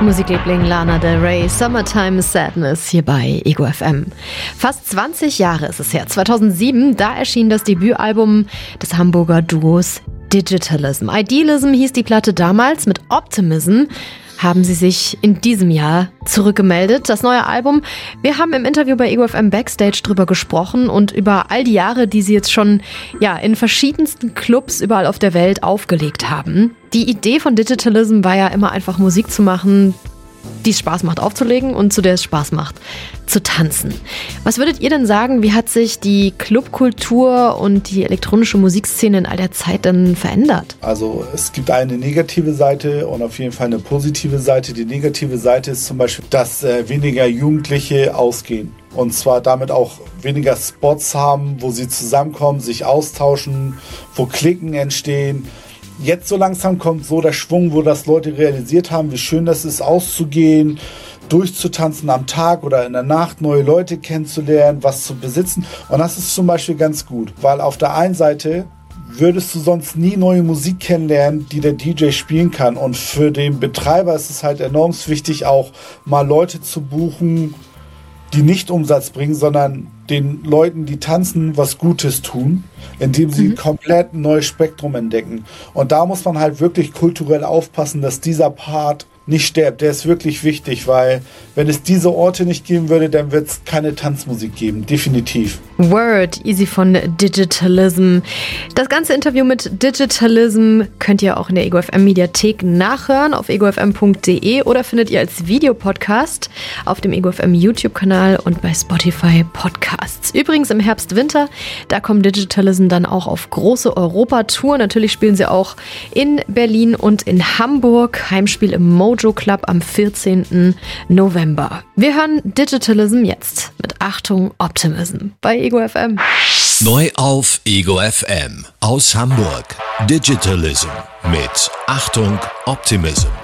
Musikliebling Lana Del Rey, Summertime Sadness hier bei Ego FM. Fast 20 Jahre ist es her. 2007, da erschien das Debütalbum des Hamburger Duos Digitalism. Idealism hieß die Platte damals. Mit Optimism haben sie sich in diesem Jahr zurückgemeldet. Das neue Album, wir haben im Interview bei Ego FM Backstage drüber gesprochen und über all die Jahre, die sie jetzt schon in verschiedensten Clubs überall auf der Welt aufgelegt haben. Die Idee von Digitalism war ja immer einfach Musik zu machen, die es Spaß macht aufzulegen und zu der es Spaß macht zu tanzen. Was würdet ihr denn sagen, wie hat sich die Clubkultur und die elektronische Musikszene in all der Zeit denn verändert? Also es gibt eine negative Seite und auf jeden Fall eine positive Seite. Die negative Seite ist zum Beispiel, dass weniger Jugendliche ausgehen. Und zwar damit auch weniger Spots haben, wo sie zusammenkommen, sich austauschen, wo Klicken entstehen. Jetzt so langsam kommt so der Schwung, wo das Leute realisiert haben, wie schön das ist, auszugehen, durchzutanzen am Tag oder in der Nacht, neue Leute kennenzulernen, was zu besitzen. Und das ist zum Beispiel ganz gut, weil auf der einen Seite würdest du sonst nie neue Musik kennenlernen, die der DJ spielen kann. Und für den Betreiber ist es halt enorm wichtig, auch mal Leute zu buchen, die nicht Umsatz bringen, sondern den Leuten, die tanzen, was Gutes tun, indem sie komplett ein neues Spektrum entdecken. Und da muss man halt wirklich kulturell aufpassen, dass dieser Part nicht stirbt. Der ist wirklich wichtig, weil wenn es diese Orte nicht geben würde, dann wird es keine Tanzmusik geben. Definitiv. Word, Easy von Digitalism. Das ganze Interview mit Digitalism könnt ihr auch in der Ego FM Mediathek nachhören auf egofm.de oder findet ihr als Videopodcast auf dem Ego FM YouTube-Kanal und bei Spotify Podcasts. Übrigens im Herbst-Winter, da kommen Digitalism dann auch auf große Europatour. Natürlich spielen sie auch in Berlin und in Hamburg. Heimspiel im Mojo Club am 14. November. Wir hören Digitalism jetzt mit Achtung Optimism bei Ego FM. Neu auf Ego FM aus Hamburg. Digitalism mit Achtung Optimism.